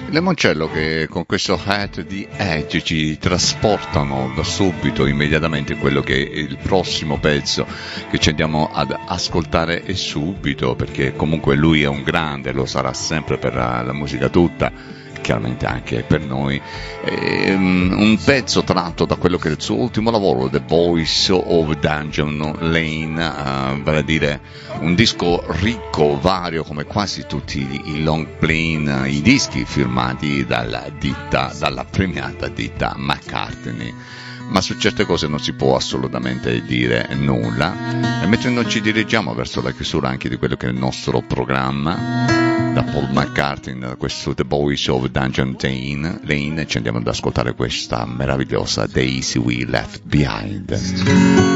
Lemoncello che con questo Hat di Edge ci trasportano da subito, immediatamente, in quello che è il prossimo pezzo che ci andiamo ad ascoltare e subito, perché comunque lui è un grande, lo sarà sempre per la musica tutta, chiaramente anche per noi. Un pezzo tratto da quello che è il suo ultimo lavoro, The Voice of Dungeon Lane, vale a dire un disco ricco, vario, come quasi tutti i long play, i dischi firmati dalla premiata ditta McCartney. Ma su certe cose non si può assolutamente dire nulla. E mentre noi ci dirigiamo verso la chiusura anche di quello che è il nostro programma, da Paul McCartney, da questo The Voice of Dungeon Lane, ci andiamo ad ascoltare questa meravigliosa Daisy We Left Behind.